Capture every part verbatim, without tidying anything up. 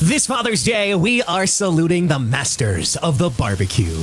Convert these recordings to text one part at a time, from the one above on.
This Father's Day, we are saluting the masters of the barbecue.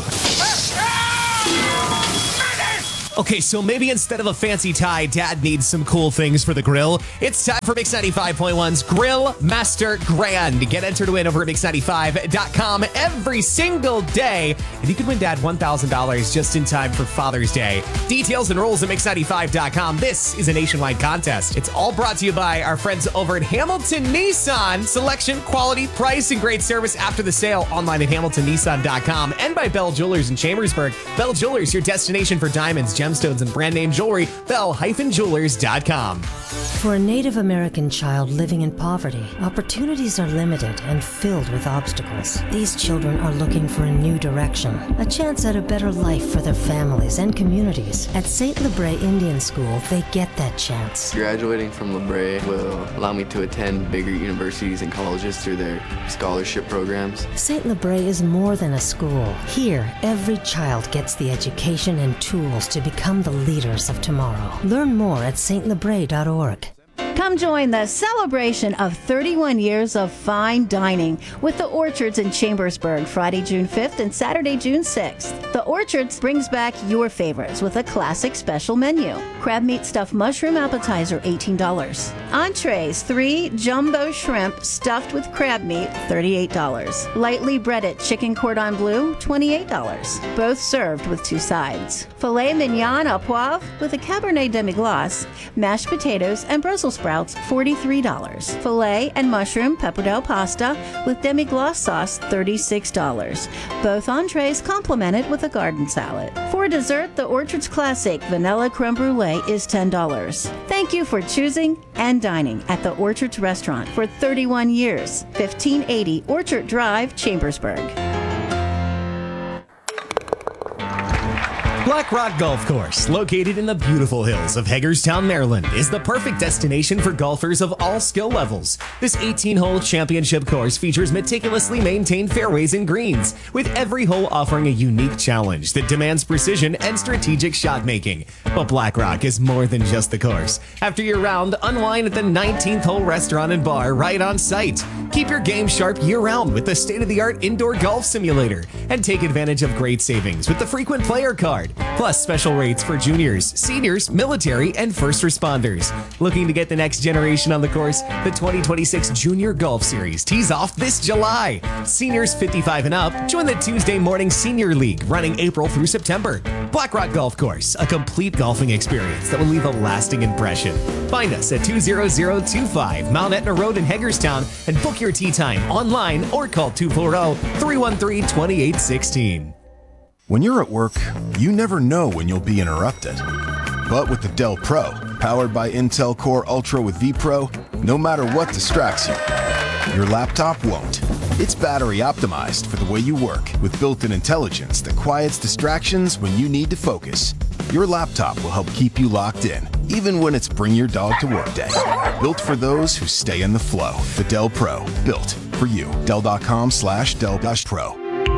Okay, so maybe instead of a fancy tie, Dad needs some cool things for the grill. It's time for Mix ninety-five point one's Grill Master Grand. Get entered to win over at mix ninety-five dot com every single day. And you can win Dad one thousand dollars just in time for Father's Day. Details and rules at mix ninety-five dot com. This is a nationwide contest. It's all brought to you by our friends over at Hamilton Nissan. Selection, quality, price, and great service after the sale. Online at hamilton nissan dot com. And by Bell Jewelers in Chambersburg. Bell Jewelers, your destination for diamonds, gemstones, and brand name jewelry. bell dash jewelers dot com. For a Native American child living in poverty, opportunities are limited and filled with obstacles. These children are looking for a new direction, a chance at a better life for their families and communities. At Saint Labre Indian School, they get that chance. Graduating from Labre will allow me to attend bigger universities and colleges through their scholarship programs. Saint Labre is more than a school. Here, every child gets the education and tools to become the leaders of tomorrow. Learn more at saint labre dot org. Come join the celebration of thirty-one years of fine dining with the Orchards in Chambersburg, Friday, June fifth and Saturday, June sixth. The Orchards brings back your favorites with a classic special menu. Crab meat stuffed mushroom appetizer, eighteen dollars. Entrees, three jumbo shrimp stuffed with crab meat, thirty-eight dollars. Lightly breaded chicken cordon bleu, twenty-eight dollars. Both served with two sides. Filet mignon au poivre with a Cabernet demi-glace, mashed potatoes, and Brussels sprouts, forty-three dollars. Filet and mushroom pepperdelle pasta with demi-glace sauce, thirty-six dollars. Both entrees complemented with a garden salad. For dessert, the Orchard's classic vanilla creme brulee is ten dollars. Thank you for choosing and dining at the Orchard's Restaurant for thirty-one years. fifteen eighty Orchard Drive, Chambersburg. Black Rock Golf Course, located in the beautiful hills of Hagerstown, Maryland, is the perfect destination for golfers of all skill levels. This eighteen-hole championship course features meticulously maintained fairways and greens, with every hole offering a unique challenge that demands precision and strategic shot making. But Black Rock is more than just the course. After your round, unwind at the nineteenth hole restaurant and bar right on site. Keep your game sharp year-round with the state-of-the-art indoor golf simulator, and take advantage of great savings with the frequent player card. Plus special rates for juniors, seniors, military, and first responders. Looking to get the next generation on the course? The twenty twenty-six Junior Golf Series tees off this July. Seniors fifty-five and up, join the Tuesday Morning Senior League running April through September. Black Rock Golf Course, a complete golfing experience that will leave a lasting impression. Find us at two zero zero two five Mount Etna Road in Hagerstown and book your tee time online or call two four zero, three one three, two eight one six. When you're at work, you never know when you'll be interrupted. But with the Dell Pro, powered by Intel Core Ultra with vPro, no matter what distracts you, your laptop won't. It's battery optimized for the way you work with built-in intelligence that quiets distractions when you need to focus. Your laptop will help keep you locked in, even when it's bring your dog to work day. Built for those who stay in the flow. The Dell Pro, built for you. Dell.com slash Dell dash Pro.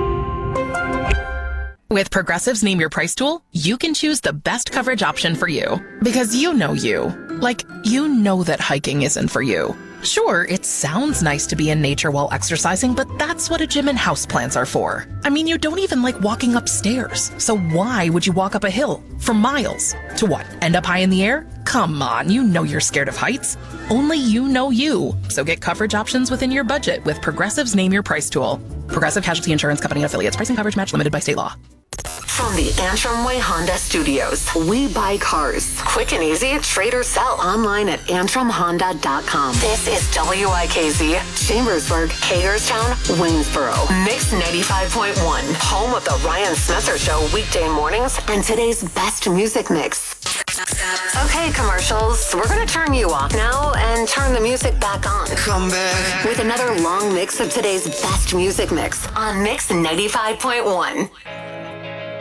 With Progressive's Name Your Price tool, you can choose the best coverage option for you. Because you know you. Like, you know that hiking isn't for you. Sure, it sounds nice to be in nature while exercising, but that's what a gym and houseplants are for. I mean, you don't even like walking upstairs. So why would you walk up a hill for miles? To what, end up high in the air? Come on, you know you're scared of heights. Only you know you. So get coverage options within your budget with Progressive's Name Your Price tool. Progressive Casualty Insurance Company and Affiliates. Pricing coverage match limited by state law. From the Antrim Way Honda Studios, we buy cars. Quick and easy, trade or sell online at antrim honda dot com. This is W I K Z, Chambersburg, Hagerstown, Waynesboro. Mix ninety-five point one, home of the Ryan Smetzer Show weekday mornings and today's best music mix. Okay, commercials, we're going to turn you off now and turn the music back on. Come back. With another long mix of today's best music mix on Mix ninety-five point one.